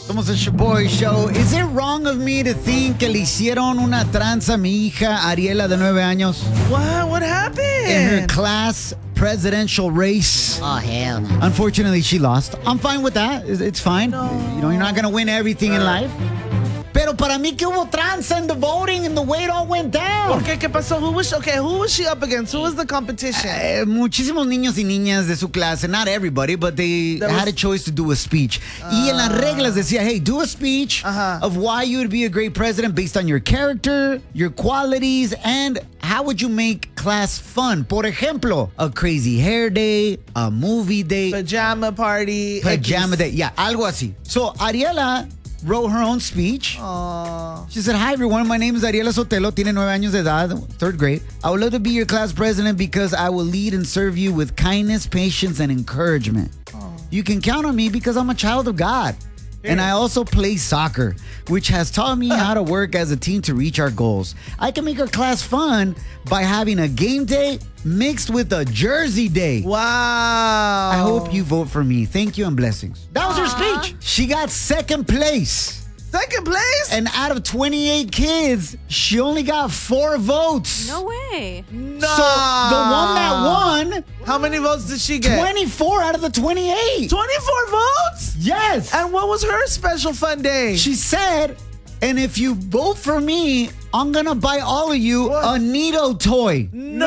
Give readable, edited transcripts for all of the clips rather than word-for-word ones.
Somos el Shaboy Show. Is it wrong of me to think que le hicieron una tranza a mi hija Ariela de 9 años? What happened? In her class presidential race. Oh, hell no. Unfortunately, she lost. I'm fine with that. It's fine. No. You know, you're not going to win everything in life. Pero para mí que hubo tranza in the voting and the way it all went down. Okay, ¿qué pasó? Who was she up against? Who was the competition? Muchísimos niños y niñas de su clase, not everybody, but they had a choice to do a speech. Y en las reglas decía, hey, do a speech of why you would be a great president based on your character, your qualities, and how would you make class fun. Por ejemplo, a crazy hair day, a movie day. Pajama party. Pajama day. Yeah, algo así. So, Ariela wrote her own speech. Aww. She said, hi, everyone. My name is Ariela Sotelo. Tiene 9 años de edad, 3rd grade. I would love to be your class president because I will lead and serve you with kindness, patience, and encouragement. You can count on me because I'm a child of God. And I also play soccer, which has taught me how to work as a team to reach our goals. I can make our class fun by having a game day mixed with a jersey day. Wow. I hope you vote for me. Thank you and blessings. That was her speech. She got 2nd place. Second place? And out of 28 kids, she only got 4 votes. No way. No. So the one that won, how many votes did she get? 24 out of the 28. 24 votes? Yes. And what was her special fun day? She said, and if you vote for me, I'm going to buy all of you a Neato toy.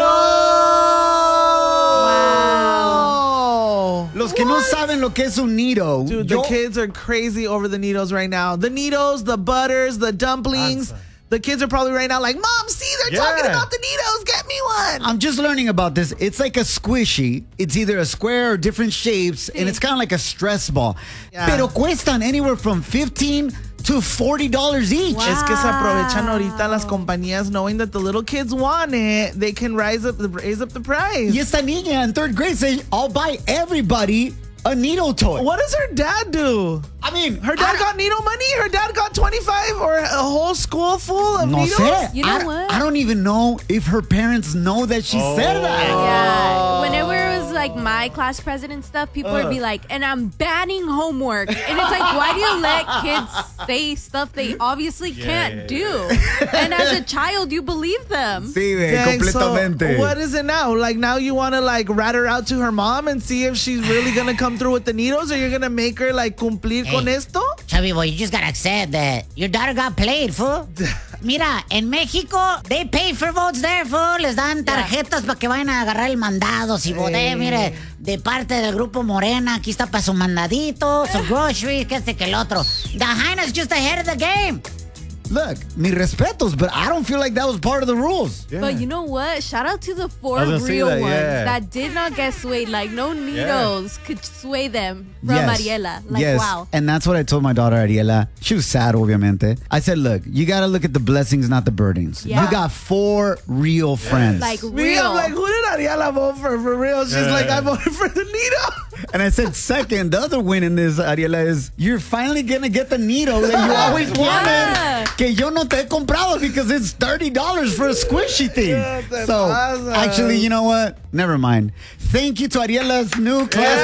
No. Los que no saben lo que es un Neato. Dude, the kids are crazy over the Neatos right now. The Neatos, the butters, the dumplings. The kids are probably right now like, Mom, see, they're talking about the Neatos. Get me one. I'm just learning about this. It's like a squishy. It's either a square or different shapes, and it's kind of like a stress ball. Yeah. Pero cuestan anywhere from $15 to $40 each. Es que se aprovechan ahorita las compañías knowing that the little kids want it. They can raise up the price. Y esta niña in 3rd grade says, I'll buy everybody a Neato toy. What does her dad do? I mean, Her dad got Neato money? Her dad got 25 or a whole school full of no Neatos? sé. You know what? I don't even know if her parents know that she said that. Yeah. Whenever it was like my class president stuff, people would be like, and I'm banning homework. And it's like, why do you let kids say stuff they obviously can't do? And as a child, you believe them. Sí, Dang, completamente. so what is it now? Like now you want to like rat her out to her mom and see if she's really going to come through with the Neatos, or you're going to make her like cumplir con esto? Chubby boy, you just gotta accept that your daughter got played, fool. Mira, en México, they pay for votes there, fool. Les dan tarjetas para que vayan a agarrar el mandado. Si voté, mire, de parte del grupo Morena, aquí está para su mandadito, su groceries, que este que el otro. The Hyena's just ahead of the game. Look, mi respetos, but I don't feel like that was part of the rules. But you know what? Shout out to the 4 I was gonna say real that, ones yeah. that did not get swayed. Like, no Neatos could sway them from Yes. Ariela. Like, yes. wow. And that's what I told my daughter, Ariela. She was sad, obviamente. I said, look, you got to look at the blessings, not the burdens. Yeah. You got 4 real friends. Like, Me, real. I'm like, who did Ariela vote for real? She's like, I voted for the Neato. And I said, second, the other win in this, Ariela, is you're finally going to get the Neato that you always wanted. Yeah. Que yo no te he comprado because it's $30 for a squishy thing. So, pasa? actually, you know what? Never mind. Thank you to Ariela's new class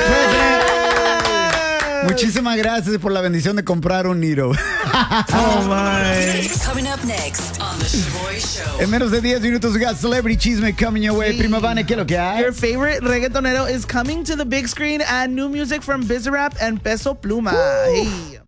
president. Muchísimas gracias por la bendición de comprar un Neato. Oh my. Coming up next on The Shaboy Show. En menos de 10 minutos, we got Celebrity Chisme coming your way. Prima Vane, ¿qué es lo que hay? Your favorite reggaetonero is coming to the big screen, and new music from Bizarrap and Peso Pluma. Hey.